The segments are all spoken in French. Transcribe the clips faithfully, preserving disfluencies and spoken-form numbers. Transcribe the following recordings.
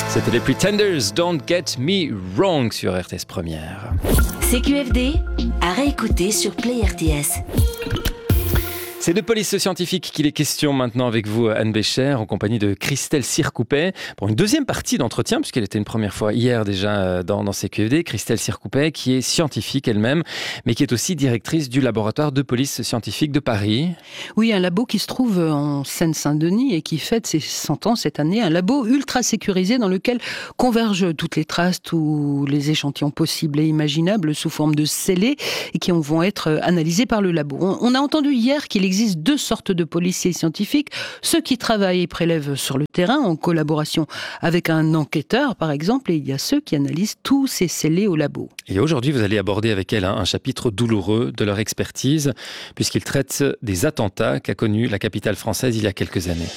C'était les Pretenders, Don't Get Me Wrong sur R T S Première. C Q F D, à réécouter sur Play R T S. C'est de police scientifique qu'il est question maintenant avec vous, Anne Bécher, en compagnie de Christelle Sircoupet, pour une deuxième partie d'entretien, puisqu'elle était une première fois hier déjà dans, dans C Q F D. Christelle Sircoupet, qui est scientifique elle-même, mais qui est aussi directrice du laboratoire de police scientifique de Paris. Oui, un labo qui se trouve en Seine-Saint-Denis et qui fête ses cent ans cette année. Un labo ultra sécurisé dans lequel convergent toutes les traces, tous les échantillons possibles et imaginables sous forme de scellés et qui vont être analysés par le labo. On, on a entendu hier qu'il existe deux sortes de policiers scientifiques, ceux qui travaillent et prélèvent sur le terrain en collaboration avec un enquêteur par exemple, et il y a ceux qui analysent tous ces scellés au labo. Et aujourd'hui vous allez aborder avec elle hein, un chapitre douloureux de leur expertise, puisqu'ils traitent des attentats qu'a connus la capitale française il y a quelques années.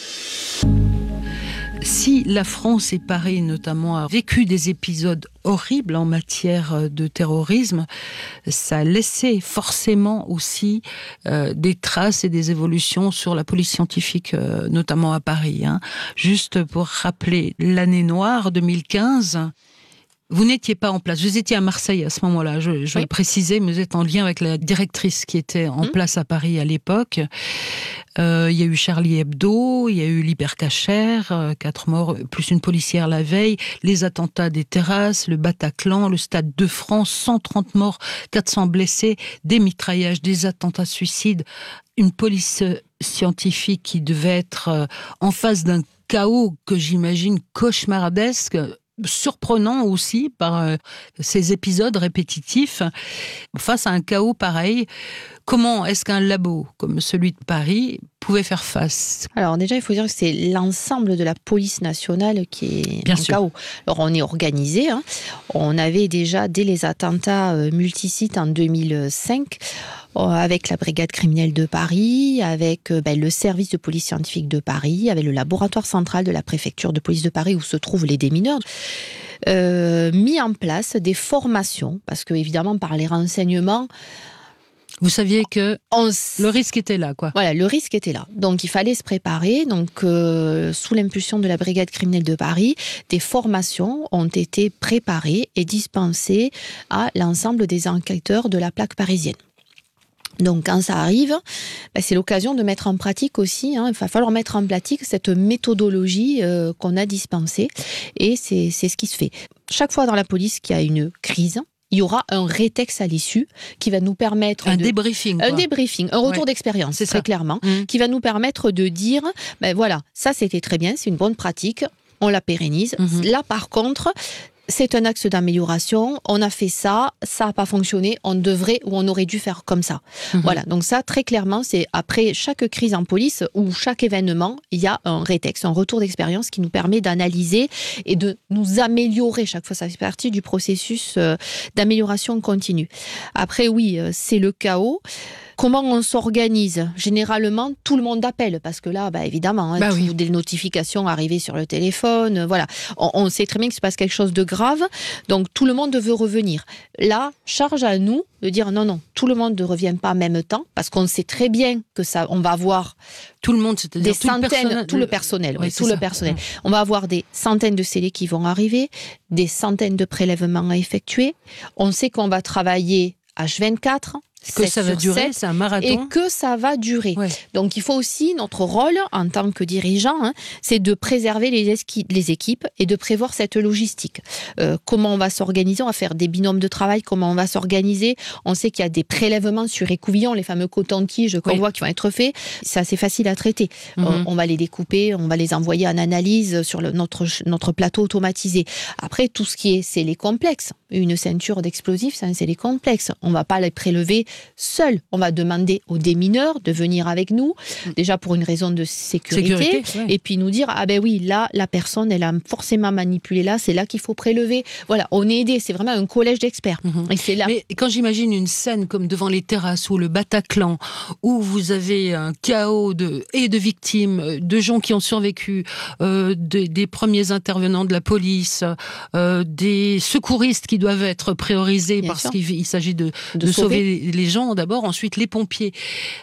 Si la France et Paris notamment a vécu des épisodes horribles en matière de terrorisme, ça a laissé forcément aussi euh, des traces et des évolutions sur la police scientifique, euh, notamment à Paris. Hein. Juste pour rappeler l'année noire deux mille quinze, vous n'étiez pas en place. Vous étiez à Marseille à ce moment-là, je, je oui. vais le préciser, mais vous êtes en lien avec la directrice qui était en mmh. place à Paris à l'époque. Euh, il y a eu Charlie Hebdo, il y a eu l'Hypercacher, euh, quatre morts, plus une policière la veille, les attentats des terrasses, le Bataclan, le Stade de France, cent trente morts, quatre cents blessés, des mitraillages, des attentats suicides, une police scientifique qui devait être euh, en face d'un chaos que j'imagine cauchemardesque, surprenant aussi par euh, ces épisodes répétitifs. Face à un chaos pareil, comment est-ce qu'un labo comme celui de Paris pouvait faire face ? Alors déjà, il faut dire que c'est l'ensemble de la police nationale qui est Bien en sûr. chaos. Alors on est organisé. Hein. On avait déjà, dès les attentats euh, multisites en deux mille cinq, euh, avec la brigade criminelle de Paris, avec euh, ben, le service de police scientifique de Paris, avec le laboratoire central de la préfecture de police de Paris où se trouvent les démineurs, euh, mis en place des formations, parce que évidemment par les renseignements, vous saviez que on... le risque était là, quoi. Voilà, le risque était là. Donc, il fallait se préparer. Donc, euh, sous l'impulsion de la brigade criminelle de Paris, des formations ont été préparées et dispensées à l'ensemble des enquêteurs de la plaque parisienne. Donc, quand ça arrive, ben, c'est l'occasion de mettre en pratique aussi, hein, il va falloir mettre en pratique cette méthodologie euh, qu'on a dispensée. Et c'est, c'est ce qui se fait. Chaque fois dans la police qu'il y a une crise, il y aura un rétex à l'issue qui va nous permettre... Un de, débriefing. Un quoi. débriefing, un retour ouais. d'expérience, c'est très ça. clairement, mmh. qui va nous permettre de dire, ben voilà, ça c'était très bien, c'est une bonne pratique, on la pérennise. Mmh. Là par contre, c'est un axe d'amélioration, on a fait ça, ça n'a pas fonctionné, on devrait ou on aurait dû faire comme ça. Mmh. Voilà, donc ça très clairement, c'est après chaque crise en police ou chaque événement, il y a un rétex, un retour d'expérience qui nous permet d'analyser et de nous améliorer chaque fois. Ça fait partie du processus d'amélioration continue. Après oui, c'est le chaos. Comment on s'organise ? Généralement, tout le monde appelle, parce que là, bah, évidemment, hein, bah oui. des notifications arrivées sur le téléphone, euh, voilà. On, on sait très bien qu'il se passe quelque chose de grave, donc tout le monde veut revenir. Là, charge à nous de dire non, non, tout le monde ne revient pas en même temps, parce qu'on sait très bien que ça, on va avoir tout le monde, c'est-à-dire des tout centaines, le personnel, tout le personnel, oui, oui, tout ça. le personnel. Mmh. On va avoir des centaines de scellés qui vont arriver, des centaines de prélèvements à effectuer. On sait qu'on va travailler H vingt-quatre. Que ça va durer, sept, c'est un marathon. Et que ça va durer. Ouais. Donc, il faut aussi, notre rôle en tant que dirigeant, hein, c'est de préserver les, esqui- les équipes et de prévoir cette logistique. Euh, comment on va s'organiser ? On va faire des binômes de travail. Comment on va s'organiser ? On sait qu'il y a des prélèvements sur écouvillons, les fameux cotons-tiges qu'on oui. voit qui vont être faits. C'est assez facile à traiter. Mm-hmm. On, on va les découper, on va les envoyer en analyse sur le, notre, notre plateau automatisé. Après, tout ce qui est scellé complexe, une ceinture d'explosifs, c'est un scellé complexe. On ne va pas les prélever seul. On va demander aux démineurs de venir avec nous, déjà pour une raison de sécurité, sécurité ouais. et puis nous dire, ah ben oui, là, la personne, elle a forcément manipulé là, c'est là qu'il faut prélever. Voilà, on est aidé, c'est vraiment un collège d'experts. Mmh. Et c'est là... Mais quand j'imagine une scène comme devant les terrasses ou le Bataclan, où vous avez un chaos de, et de victimes, de gens qui ont survécu, euh, de, des premiers intervenants de la police, euh, des secouristes qui doivent être priorisés Bien parce sûr. qu'il il s'agit de, de, de sauver. sauver les gens d'abord, ensuite les pompiers.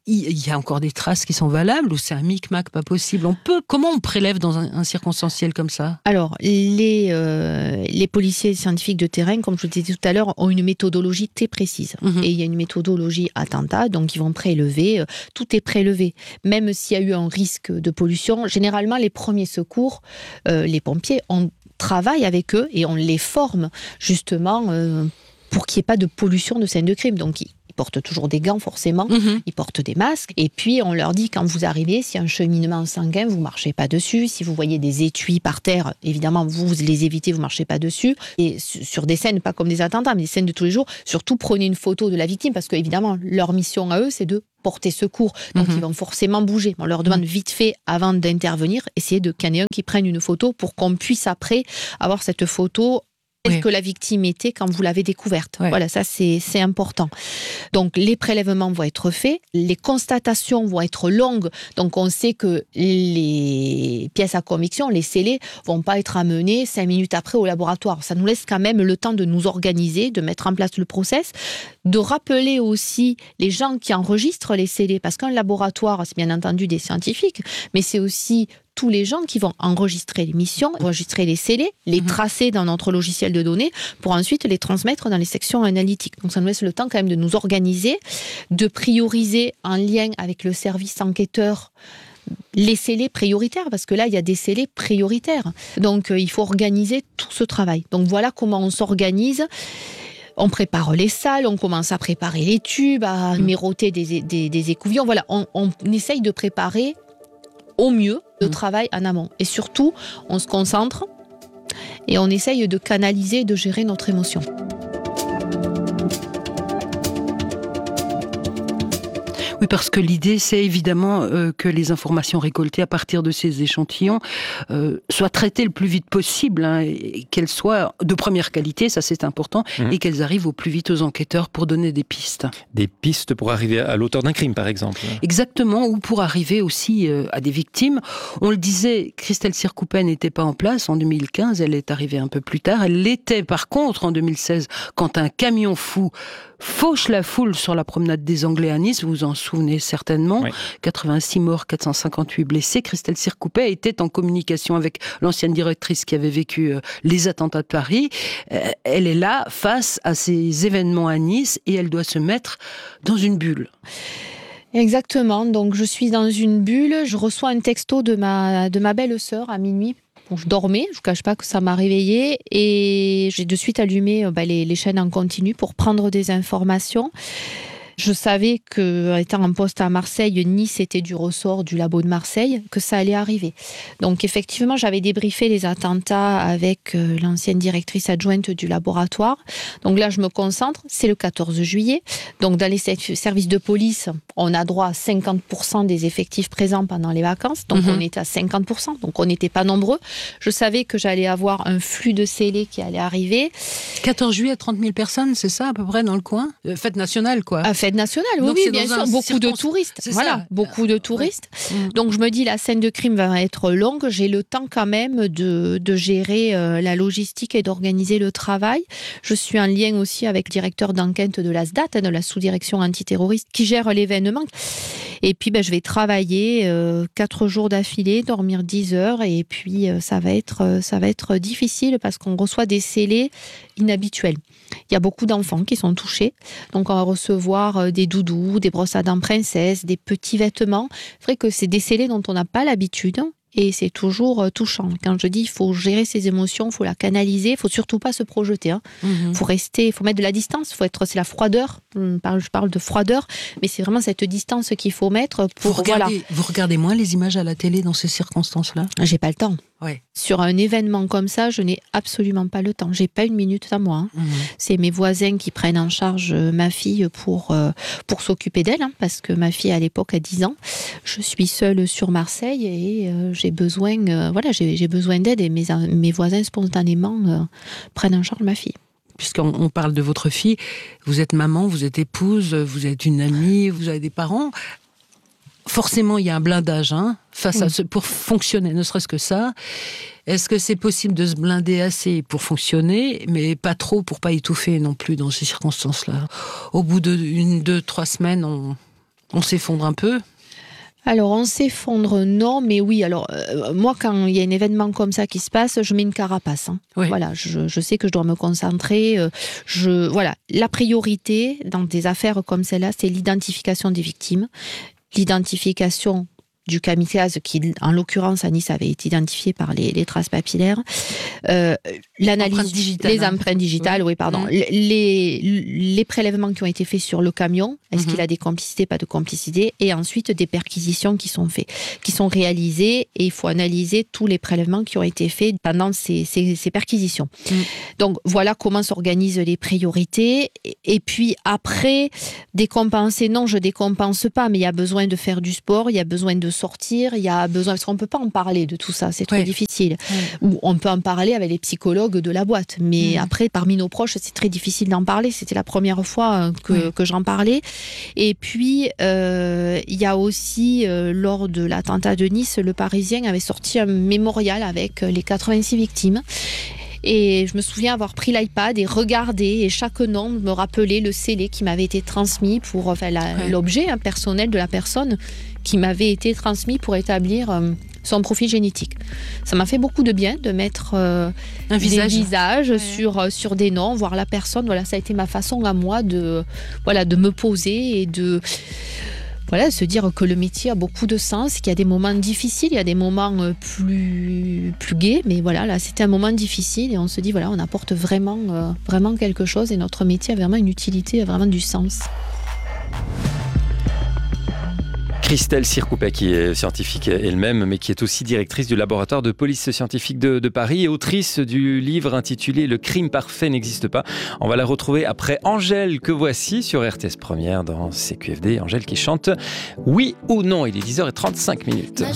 il y a encore des traces qui sont valables ou c'est un micmac pas possible? On peut, comment on prélève dans un, un circonstanciel comme ça? Alors, les, euh, les policiers scientifiques de terrain, comme je vous disais tout à l'heure, ont une méthodologie très précise. Mmh. Et il y a une méthodologie attentat, donc ils vont prélever, euh, tout est prélevé. Même s'il y a eu un risque de pollution, généralement les premiers secours, euh, les pompiers, on travaille avec eux et on les forme justement euh, pour qu'il n'y ait pas de pollution de scène de crime. Donc, ils portent toujours des gants, forcément. Mmh. Ils portent des masques. Et puis, on leur dit, quand vous arrivez, s'il y a un cheminement sanguin, vous ne marchez pas dessus. Si vous voyez des étuis par terre, évidemment, vous, vous les évitez, vous ne marchez pas dessus. Et sur des scènes, pas comme des attentats, mais des scènes de tous les jours, surtout, prenez une photo de la victime, parce qu'évidemment, leur mission à eux, c'est de porter secours. Donc, mmh. ils vont forcément bouger. On leur demande vite fait, avant d'intervenir, essayer de qu'il y en ait un qui prenne une photo pour qu'on puisse après avoir cette photo telle oui. que la victime était quand vous l'avez découverte. Oui. Voilà, ça c'est, c'est important. Donc les prélèvements vont être faits, les constatations vont être longues, donc on sait que les pièces à conviction, les scellés, vont pas être amenées cinq minutes après au laboratoire. Ça nous laisse quand même le temps de nous organiser, de mettre en place le process, de rappeler aussi les gens qui enregistrent les scellés, parce qu'un laboratoire, c'est bien entendu des scientifiques, mais c'est aussi tous les gens qui vont enregistrer les missions, enregistrer les scellés, les tracer dans notre logiciel de données pour ensuite les transmettre dans les sections analytiques. Donc ça nous laisse le temps quand même de nous organiser, de prioriser en lien avec le service enquêteur les scellés prioritaires, parce que là, il y a des scellés prioritaires. Donc euh, il faut organiser tout ce travail. Donc voilà comment on s'organise. On prépare les salles, on commence à préparer les tubes, à numéroter des, des, des écouvillons. Voilà, on, on essaye de préparer au mieux le travail en amont. Et surtout, on se concentre et on essaye de canaliser, de gérer notre émotion. Oui, parce que l'idée, c'est évidemment euh, que les informations récoltées à partir de ces échantillons euh, soient traitées le plus vite possible, hein, et qu'elles soient de première qualité, ça c'est important, mmh. et qu'elles arrivent au plus vite aux enquêteurs pour donner des pistes. Des pistes pour arriver à l'auteur d'un crime, par exemple. Exactement, ou pour arriver aussi euh, à des victimes. On le disait, Christelle Sircoupet n'était pas en place en deux mille quinze, elle est arrivée un peu plus tard. Elle l'était par contre en deux mille seize, quand un camion fou fauche la foule sur la promenade des Anglais à Nice, vous vous en souvenez certainement, oui. quatre-vingt-six morts, quatre cent cinquante-huit blessés. Christelle Sircoupet était en communication avec l'ancienne directrice qui avait vécu euh, les attentats de Paris. Euh, elle est là face à ces événements à Nice et elle doit se mettre dans une bulle. Exactement, donc je suis dans une bulle, je reçois un texto de ma, de ma belle-sœur à minuit. Bon, je dormais, je ne vous cache pas que ça m'a réveillée et j'ai de suite allumé bah, les, les chaînes en continu pour prendre des informations. Je savais qu'étant en poste à Marseille, Nice était du ressort du labo de Marseille, que ça allait arriver. Donc effectivement, j'avais débriefé les attentats avec euh, l'ancienne directrice adjointe du laboratoire. Donc là, je me concentre, c'est le quatorze juillet. Donc dans les services de police, on a droit à cinquante pour cent des effectifs présents pendant les vacances. Donc mmh. on était à cinquante pour cent, donc on n'était pas nombreux. Je savais que j'allais avoir un flux de scellés qui allait arriver. quatorze juillet, trente mille personnes, c'est ça à peu près dans le coin? euh, Fête nationale, quoi. À fête nationale, oui, donc, oui bien sûr, beaucoup circon... de touristes. C'est voilà, ça. beaucoup de touristes. Ouais. Donc je me dis, la scène de crime va être longue. J'ai le temps quand même de, de gérer euh, la logistique et d'organiser le travail. Je suis en lien aussi avec le directeur d'enquête de la S D A T, de la sous-direction antiterroriste, qui gère l'événement. Et puis ben, je vais travailler euh, quatre jours d'affilée, dormir dix heures, et puis euh, ça va être, euh, ça va être difficile parce qu'on reçoit des scellés inhabituels. Il y a beaucoup d'enfants qui sont touchés, donc on va recevoir des doudous, des brosses à dents princesses, des petits vêtements. C'est vrai que c'est des scellés dont on n'a pas l'habitude. Et c'est toujours touchant. Quand je dis il faut gérer ses émotions, il faut la canaliser, il faut surtout pas se projeter. Hein. Mmh. Faut rester, il faut mettre de la distance. Faut être, c'est la froideur. Je parle, je parle de froideur, mais c'est vraiment cette distance qu'il faut mettre pour. Vous regardez, voilà. vous regardez moins les images à la télé dans ces circonstances-là? J'ai pas le temps. Ouais. Sur un événement comme ça, je n'ai absolument pas le temps. J'ai pas une minute à moi. Hein. Mmh. C'est mes voisins qui prennent en charge ma fille pour, euh, pour s'occuper d'elle, hein, parce que ma fille à l'époque a dix ans. Je suis seule sur Marseille et euh, j'ai besoin, euh, voilà, j'ai, j'ai besoin d'aide et mes, mes voisins spontanément euh, prennent en charge ma fille. Puisqu'on on parle de votre fille, vous êtes maman, vous êtes épouse, vous êtes une amie, vous avez des parents. Forcément, il y a un blindage hein, face oui. à ce, pour fonctionner, ne serait-ce que ça. Est-ce que c'est possible de se blinder assez pour fonctionner, mais pas trop pour pas étouffer non plus dans ces circonstances-là? Au bout de une, deux, trois semaines, on, On s'effondre un peu ? Alors, on s'effondre, non, mais oui. Alors, euh, moi, quand il y a un événement comme ça qui se passe, je mets une carapace. Hein. Oui. Voilà, je, je sais que je dois me concentrer. Euh, je, voilà, la priorité dans des affaires comme celle-là, c'est l'identification des victimes, l'identification du kamikaze qui, en l'occurrence, à Nice, avait été identifié par les, les traces papillaires. Euh, l'analyse, empreintes digitales, les hein. empreintes digitales, oui, oui pardon. Mmh. Les, les prélèvements qui ont été faits sur le camion, est-ce mmh. qu'il a des complicités, pas de complicités, et ensuite des perquisitions qui sont faites, qui sont réalisées, et il faut analyser tous les prélèvements qui ont été faits pendant ces, ces, ces perquisitions. Mmh. Donc voilà comment s'organisent les priorités. Et, et puis après, décompenser, non, je décompense pas, mais il y a besoin de faire du sport, il y a besoin de sortir, il y a besoin, parce qu'on ne peut pas en parler de tout ça, c'est trop ouais. difficile. Ouais. Ou on peut en parler avec les psychologues de la boîte, mais mmh. après, parmi nos proches, c'est très difficile d'en parler. C'était la première fois que, ouais. que j'en parlais. Et puis, euh, il y a aussi, euh, lors de l'attentat de Nice, le Parisien avait sorti un mémorial avec les quatre-vingt-six victimes. Et je me souviens avoir pris l'iPad et regardé, et chaque nom me rappelait le scellé qui m'avait été transmis pour, enfin, la, ouais. l'objet hein, personnel de la personne qui m'avait été transmis pour établir euh, son profil génétique. Ça m'a fait beaucoup de bien de mettre euh, un des visage. visages ouais. sur, euh, sur des noms, voir la personne. Voilà, ça a été ma façon à moi de, voilà, de me poser et de... Voilà, se dire que le métier a beaucoup de sens, qu'il y a des moments difficiles, il y a des moments plus, plus gais, mais voilà, là, c'était un moment difficile et on se dit, voilà, on apporte vraiment, euh, vraiment quelque chose et notre métier a vraiment une utilité, a vraiment du sens. Christelle Sircoupet, qui est scientifique elle-même, mais qui est aussi directrice du laboratoire de police scientifique de, de Paris et autrice du livre intitulé « Le crime parfait n'existe pas ». On va la retrouver après Angèle, que voici sur R T S Première dans C Q F D. Angèle qui chante « Oui ou non ». Il est dix heures trente-cinq minutes.